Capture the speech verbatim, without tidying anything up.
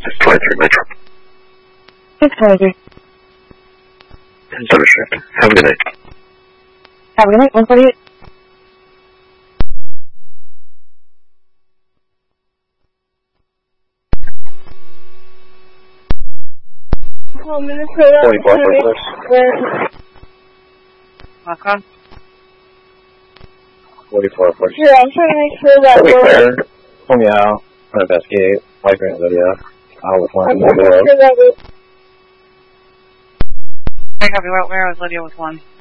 It's twenty-three Metro. six twenty-three. It's understood. Have a good night. Have a good night, one forty-eight. Oh, Minnesota. forty-four, forty-four. Knock on. forty-four, forty-four. Sure, I'm trying to make sure that Be we're... clear. Pull me out. I'm going to investigate. White Grant Lydia. I'll with one. I'm trying to make sure that we're... I copy. Where, where was Lydia with one?